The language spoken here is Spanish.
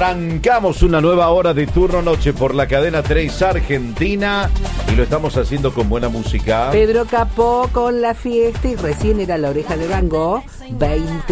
Arrancamos una nueva hora de Turno Noche por la cadena 3 Argentina y lo estamos haciendo con buena música. Pedro Capó con La Fiesta y recién era La Oreja de Van Gogh, 20